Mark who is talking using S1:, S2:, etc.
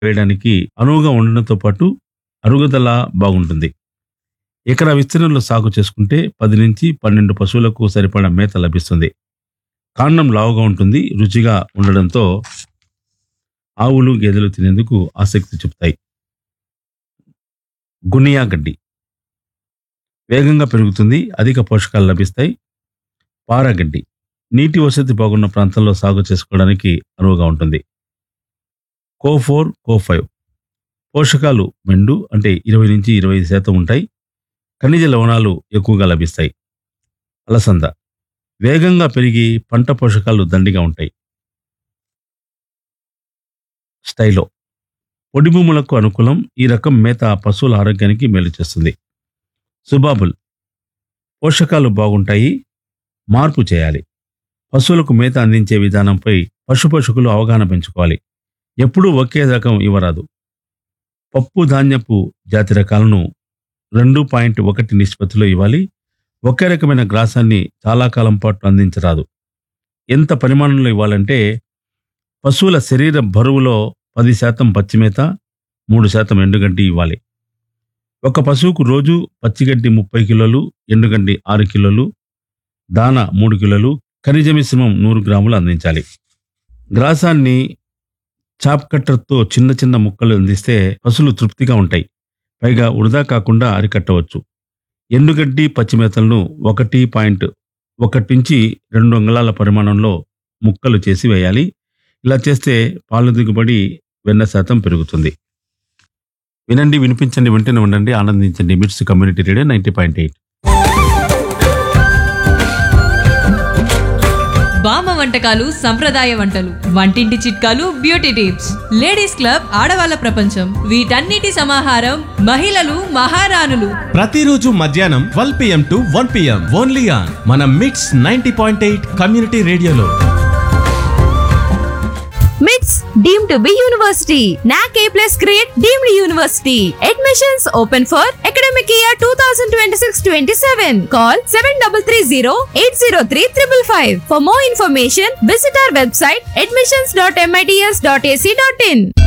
S1: వేయడానికి అనువుగా ఉండడంతో పాటు అరుగుదల బాగుంటుంది. ఎకరా విస్తీర్ణంలో సాగు చేసుకుంటే 10 నుంచి 12 పశువులకు సరిపడా మేత లభిస్తుంది. కాండం లావుగా ఉంటుంది, రుచిగా ఉండడంతో ఆవులు గేదెలు తినేందుకు ఆసక్తి చూపుతాయి. గునియా గడ్డి వేగంగా పెరుగుతుంది, అధిక పోషకాలు లభిస్తాయి. పారగడ్డి నీటి వసతి బాగున్న ప్రాంతంలో సాగు చేసుకోవడానికి అనువుగా ఉంటుంది. కో4, కో5 పోషకాలు మెండు అంటే 20 నుంచి 25% ఉంటాయి. ఖనిజ లవణాలు ఎక్కువగా లభిస్తాయి. అలసంద వేగంగా పెరిగి పంట పోషకాలు దండిగా ఉంటాయి. స్టైలో పొడి భూములకు అనుకూలం, ఈ రకం మేత పశువుల ఆరోగ్యానికి మేలు చేస్తుంది. సుబాబుల్ పోషకాలు బాగుంటాయి, మార్పు చేయాలి. పశువులకు మేత అందించే విధానంపై పశుపోషకులు అవగాహన పెంచుకోవాలి. ఎప్పుడూ ఒకే రకం ఇవ్వరాదు. పప్పు ధాన్యపు జాతి రకాలను 2.1 నిష్పత్తిలో ఇవ్వాలి. ఒకే రకమైన గ్రాసాన్ని చాలా కాలం పాటు అందించరాదు. ఎంత పరిమాణంలో ఇవ్వాలంటే పశువుల శరీర బరువులో 10% పచ్చిమేత, 3% ఎండుగడ్డి ఇవ్వాలి. ఒక పశువుకు రోజు పచ్చిగడ్డి 30 కిలోలు, ఎండుగడ్డి 6 కిలోలు, దాన 3 కిలోలు, ఖనిజ మిశ్రమం 100 గ్రాములు అందించాలి. గ్రాసాన్ని చాప్ కట్టర్తో చిన్న చిన్న ముక్కలు అందిస్తే పశువులు తృప్తిగా ఉంటాయి. పైగా వృధా కాకుండా అరికట్టవచ్చు. ఎండుగడ్డి పచ్చిమేతలను 1.1 నుంచి 2 అంగుళాల పరిమాణంలో ముక్కలు చేసి వేయాలి. ఇలా చేస్తే పాల దిగుబడి, వెన్న శాతం పెరుగుతుంది. వినండి, వినిపించండి, వింటూనే ఉండండి, ఆనందించండి. మిట్స్ కమ్యూనిటీ రేడియో 90.8.
S2: బామ్మ వంటకాలు, సంప్రదాయ వంటలు, వంటింటి చిట్కాలు, బ్యూటీ టిప్స్, లేడీస్ క్లబ్, ఆడవాళ్ళ ప్రపంచం, వీటన్నిటి సమాహారం మహిళలు మహారాణులు.
S3: ప్రతిరోజు మధ్యాహ్నం 12 PM to 1 PM only on మన మిట్స్ 90.8 కమ్యూనిటీ రేడియోలో.
S4: మిట్స్ deemed to be university. NAC A+ grade deemed university. Admissions open for academic year 2026-27. Call 7330-803-555. For more information, visit our website admissions.mits.ac.in.